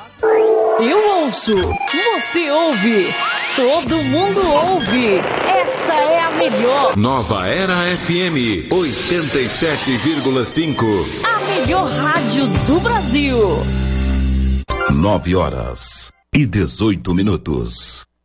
Eu ouço, você ouve, todo mundo ouve. Essa é a melhor. Nova Era FM 87,5. A melhor rádio do Brasil. 9h18.